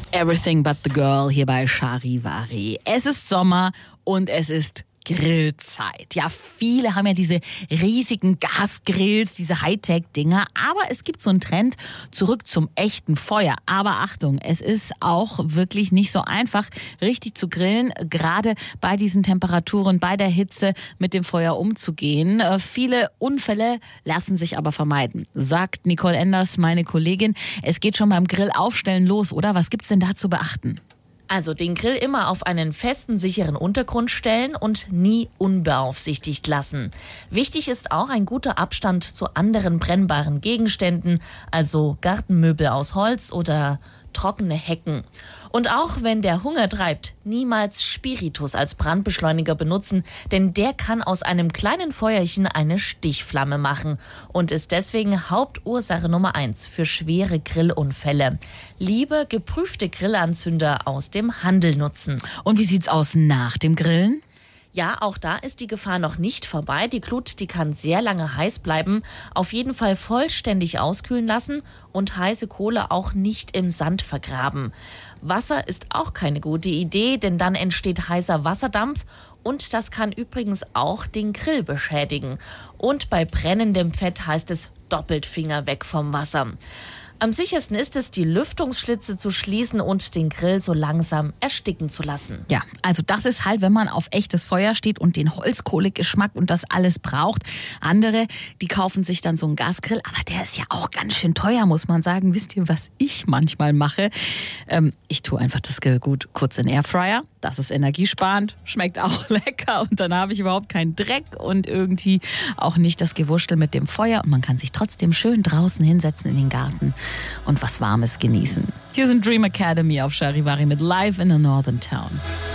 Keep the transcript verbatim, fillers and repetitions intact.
Everything but the girl hier bei Charivari. Es ist Sommer und es ist Grillzeit. Ja, viele haben ja diese riesigen Gasgrills, diese Hightech-Dinger. Aber es gibt so einen Trend zurück zum echten Feuer. Aber Achtung, es ist auch wirklich nicht so einfach, richtig zu grillen. Gerade bei diesen Temperaturen, bei der Hitze mit dem Feuer umzugehen. Viele Unfälle lassen sich aber vermeiden, sagt Nicole Enders, meine Kollegin. Es geht schon beim Grillaufstellen los, oder? Was gibt's denn da zu beachten? Also den Grill immer auf einen festen, sicheren Untergrund stellen und nie unbeaufsichtigt lassen. Wichtig ist auch ein guter Abstand zu anderen brennbaren Gegenständen, also Gartenmöbel aus Holz oder trockene Hecken. Und auch wenn der Hunger treibt, niemals Spiritus als Brandbeschleuniger benutzen, denn der kann aus einem kleinen Feuerchen eine Stichflamme machen und ist deswegen Hauptursache Nummer eins für schwere Grillunfälle. Lieber geprüfte Grillanzünder aus dem Handel nutzen. Und wie sieht's aus nach dem Grillen? Ja, auch da ist die Gefahr noch nicht vorbei. Die Glut, die kann sehr lange heiß bleiben. Auf jeden Fall vollständig auskühlen lassen und heiße Kohle auch nicht im Sand vergraben. Wasser ist auch keine gute Idee, denn dann entsteht heißer Wasserdampf und das kann übrigens auch den Grill beschädigen. Und bei brennendem Fett heißt es doppelt Finger weg vom Wasser. Am sichersten ist es, die Lüftungsschlitze zu schließen und den Grill so langsam ersticken zu lassen. Ja, also das ist halt, wenn man auf echtes Feuer steht und den Holzkohlegeschmack und das alles braucht. Andere, die kaufen sich dann so einen Gasgrill, aber der ist ja auch ganz schön teuer, muss man sagen. Wisst ihr, was ich manchmal mache? Ähm, ich tue einfach das Grill gut kurz in den Airfryer. Das ist energiesparend, schmeckt auch lecker und dann habe ich überhaupt keinen Dreck und irgendwie auch nicht das Gewurschtel mit dem Feuer. Und man kann sich trotzdem schön draußen hinsetzen in den Garten und was Warmes genießen. Hier sind Dream Academy auf Charivari mit Live in a Northern Town.